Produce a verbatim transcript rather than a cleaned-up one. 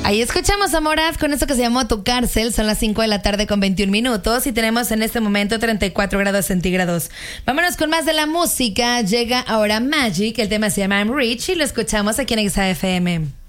Ahí escuchamos a Morat con esto que se llamó Tu Cárcel. Son las cinco de la tarde con veintiún minutos y tenemos en este momento treinta y cuatro grados centígrados. Vámonos con más de la música. Llega ahora Magic, el tema se llama I'm Rich y lo escuchamos aquí en Exa F M.